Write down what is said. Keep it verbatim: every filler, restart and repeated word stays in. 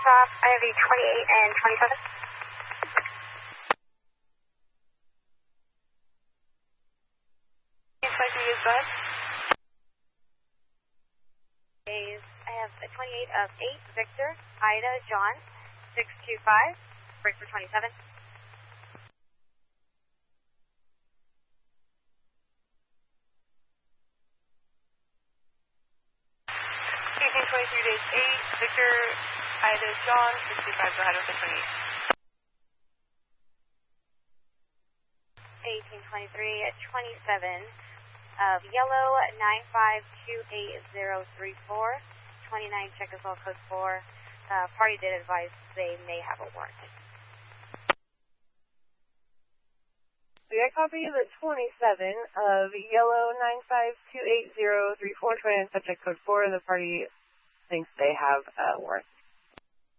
stop I V twenty-eight and twenty-seven. twenty-three is good. I have a twenty-eight of eight, Victor, Ida, John, six two five, break for twenty-seven. eighteen twenty-three days eight, Victor, Ida, John, six two five, go ahead with the twenty-eight. eighteen twenty-three at twenty-seven of yellow, nine five two eight zero three four, twenty-nine Czechoslovak code four. Uh, party did advise they may have a warrant. I copy the twenty-seven of yellow, nine five two eight zero three four, twenty-nine subject code four, and the party thinks they have a warrant.